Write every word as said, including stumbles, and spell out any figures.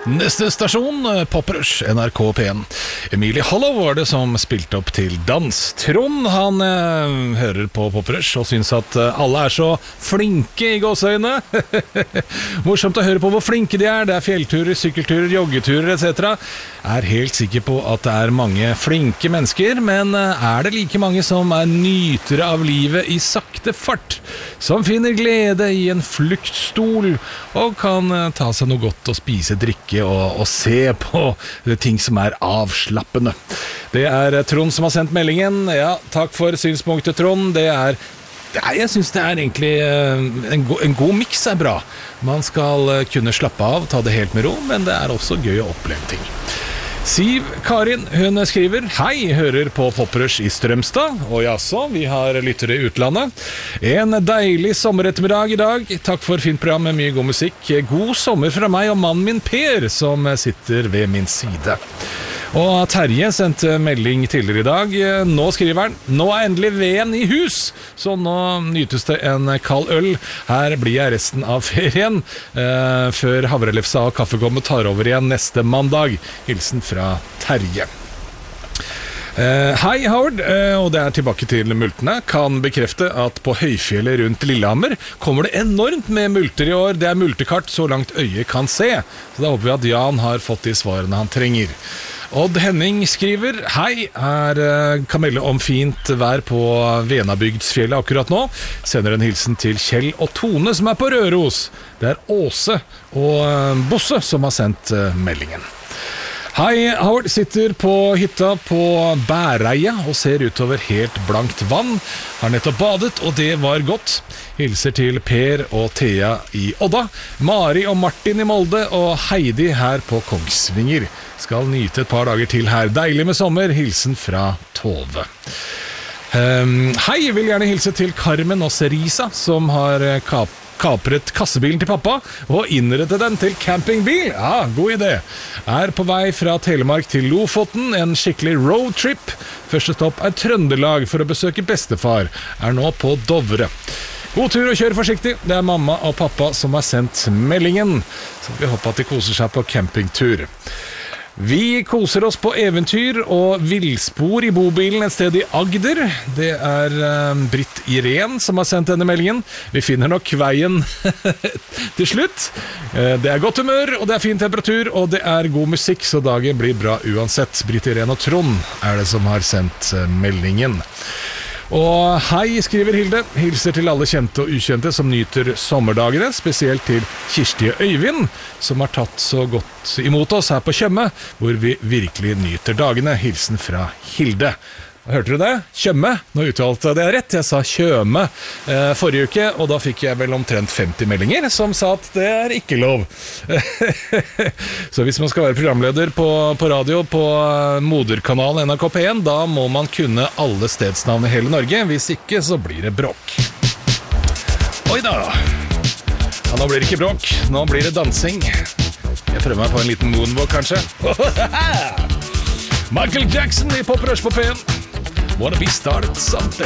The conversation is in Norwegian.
Neste stasjon, Poprush, N R K P en. Emilie Hollow var det som spilte opp til dans. Trond, han eh, hører på Poprush og synes at alle er så flinke i gåsøyne. Morsomt å høre på hvor flinke de er. Det er fjellturer, sykkelturer, joggeturer et cetera. Er helt sikker på at det er mange flinke mennesker, men er det like mange som er nytere av livet i sakte fart, som finner glede i en fluktstol og kan ta seg noe godt å spise, drikke og, og se på ting som er avslappende. Det er Trond som har sendt meldingen. Ja, takk for synspunktet, Trond. Det er Ja, jeg synes det er egentlig en, go- en god mix er bra. Man skal kunne slappe av, ta det helt med ro, men det er også gøy å oppleve ting. Siv Karin, hun skriver: Hei, hører på Poprush i Strømstad. Og jaså, vi har lyttere i utlandet. En deilig sommerettermiddag i dag. Takk for fint program med mye god musikk. God sommer fra meg og mannen min Per, som sitter ved min side. Og Terje sendte melding tidligere i dag. Nå skriver han: Nå er endelig veden i hus, så nå nytes det en kald øl. Her blir jeg resten av ferien, eh, før havrelefsa og kaffegommet tar over igjen neste mandag. Hilsen fra Terje. Eh, hei Howard, eh, og det er tilbake til multene. Kan bekrefte at på høyfjellet rundt Lillehammer kommer det enormt med multer i år. Det er multekart så langt øyet kan se. Så da håper vi at Jan har fått de svarene han trenger. Odd Henning skriver: Hei, her kan melde om fint vær på Venabygdsfjellet akkurat nå. Sender en hilsen til Kjell og Tone som er på Røros. Det er Åse og Bosse som har sendt meldingen. Hei, Howard sitter på hytta på Bæreia og ser utover helt blankt vann. Har nettopp badet, og det var godt. Hilser til Per og Thea i Odda, Mari og Martin i Molde og Heidi her på Kongsvinger. Skal nyte et par dager til her. Deilig med sommer. Hilsen fra Tove. Um, hei, vil gjerne hilse til Carmen og Serisa, som har kap kapret kassebilen til pappa og innrettet den til campingbil. Ja, god idé. Er på vei fra Telemark til Lofoten, en skikkelig roadtrip. Første stopp er Trøndelag for å besøke bestefar. Er nå på Dovre. God tur og kjør forsiktig. Det er mamma og pappa som har sendt meldingen. Så vi håper at de koser seg på campingtur. Vi koser oss på eventyr og villspor i bobilen et sted i Agder. Det er uh, Britt Irén som har sendt denne meldingen. Vi finner nok veien til slutt. Uh, det er godt humør, og det er fin temperatur, og det er god musikk, så dagen blir bra uansett. Britt Irén og Trond er det som har sendt uh, meldingen. Og hei, skriver Hilde. Hilser til alle kjente og ukjente som nyter sommerdagene, spesielt til Kirsti og Øyvind, som har tatt så godt imot oss her på Tjøme, hvor vi virkelig nyter dagene. Hilsen fra Hilde. Hørte du det? Tjøme? Nå uttalte jeg det rett. Jeg sa Tjøme eh, forrige uke, og da fikk jeg vel omtrent femti meldinger som sa at det er ikke lov. Så hvis man skal være programleder på, på radio på moderkanalen N R K P en, da må man kunne alle stedsnavn i hele Norge. Hvis ikke, så blir det bråk. Oi da! Ja, nå blir det ikke bråk. Nå blir det dansing. Jeg prøver meg på en liten moonwalk, kanskje. Michael Jackson i Poprush på P en. Wanna be started something.